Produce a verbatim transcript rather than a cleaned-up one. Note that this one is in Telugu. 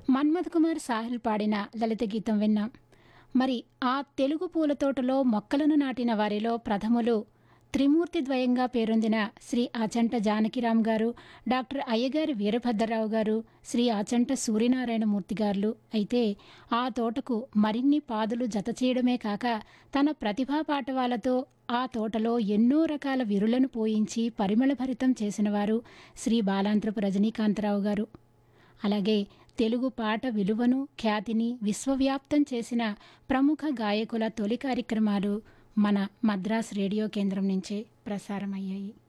మన్మథ్ కుమార్ సాహిల్ పాడిన లలిత గీతం విన్నాం. మరి ఆ తెలుగు పూల తోటలో మొక్కలను నాటిన వారిలో ప్రథములు త్రిమూర్తి ద్వయంగా పేరొందిన శ్రీ ఆచంట జానకిరాం గారు, డాక్టర్ అయ్యగారి వీరభద్రరావు గారు, శ్రీ ఆచంట సూర్యనారాయణమూర్తి గారు. అయితే ఆ తోటకు మరిన్ని పాదులు జత చేయడమే కాక తన ప్రతిభా పాటవాలతో ఆ తోటలో ఎన్నో రకాల విరులను పోయించి పరిమళభరితం చేసినవారు శ్రీ బాలాంత్రపు రజనీకాంతరావు గారు. అలాగే తెలుగు పాట విలువను, ఖ్యాతిని విశ్వవ్యాప్తం చేసిన ప్రముఖ గాయకుల తొలి కార్యక్రమాలు మన మద్రాస్ రేడియో కేంద్రం నుంచే ప్రసారమయ్యాయి.